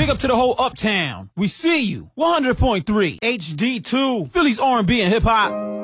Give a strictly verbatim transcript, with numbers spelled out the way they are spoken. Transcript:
Big up to the whole Uptown. We see you. one hundred point three H D two, Philly's R and B and hip hop.